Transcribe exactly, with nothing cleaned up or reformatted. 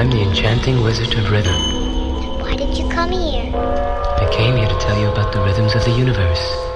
I'm the Enchanting Wizard of Rhythm. Why did you come here? I came here to tell you about the rhythms of the universe.